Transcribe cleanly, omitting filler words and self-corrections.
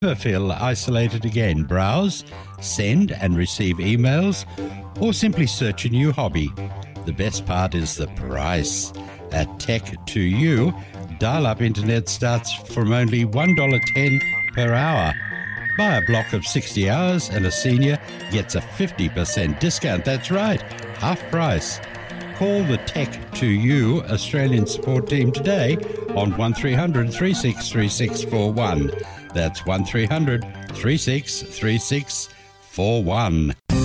Never feel isolated again. Browse, send and receive emails, or simply search a new hobby. The best part is the price. At Tech2U, dial-up internet starts from only $1.10 per hour. Buy a block of 60 hours and a senior gets a 50% discount. That's right, half price. Call the Tech2U Australian support team today on 1300 363641. That's 1300 363641.